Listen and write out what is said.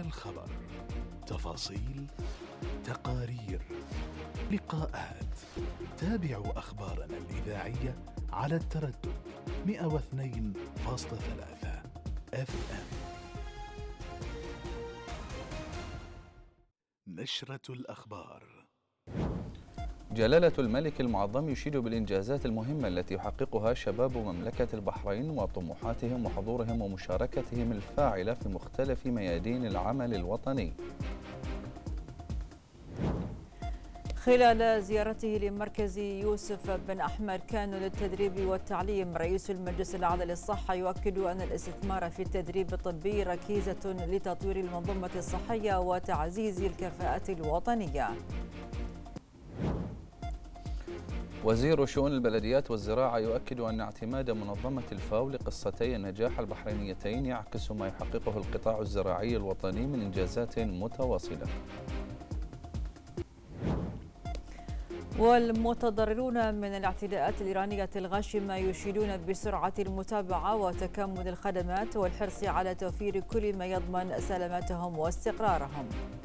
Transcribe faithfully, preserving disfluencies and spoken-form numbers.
الخبر، تفاصيل، تقارير، لقاءات. تابعوا أخبارنا الإذاعية على التردد مئة واثنين فاصلة ثلاثة اف ام. نشرة الأخبار. جلالة الملك المعظم يشيد بالإنجازات المهمة التي يحققها شباب مملكة البحرين وطموحاتهم وحضورهم ومشاركتهم الفاعلة في مختلف ميادين العمل الوطني. خلال زيارته لمركز يوسف بن أحمد كانوا للتدريب والتعليم، رئيس المجلس الأعلى للصحة يؤكد أن الاستثمار في التدريب الطبي ركيزة لتطوير المنظومة الصحية وتعزيز الكفاءة الوطنية. وزير شؤون البلديات والزراعة يؤكد أن اعتماد منظمة الفاو لقصتي النجاح البحرينيتين يعكس ما يحققه القطاع الزراعي الوطني من إنجازات متواصلة. والمتضررون من الاعتداءات الإيرانية الغاشمة يشيدون بسرعة المتابعة وتكامل الخدمات والحرص على توفير كل ما يضمن سلامتهم واستقرارهم.